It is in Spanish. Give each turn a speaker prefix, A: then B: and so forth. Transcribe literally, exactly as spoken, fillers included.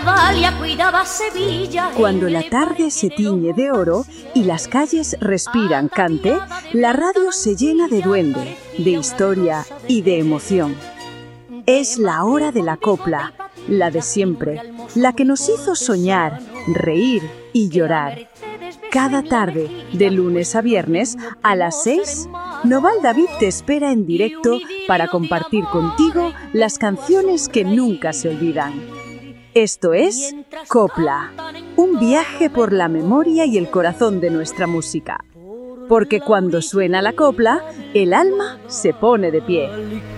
A: Valia cuidaba Sevilla.
B: Cuando la tarde se tiñe de oro y las calles respiran cante, la radio se llena de duende, de historia y de emoción. Es la hora de la copla, la de siempre, la que nos hizo soñar, reír y llorar. Cada tarde, de lunes a viernes, a las seis, Noval David te espera en directo para compartir contigo las canciones que nunca se olvidan. Esto es Copla, un viaje por la memoria y el corazón de nuestra música. Porque cuando suena la copla, el alma se pone de pie.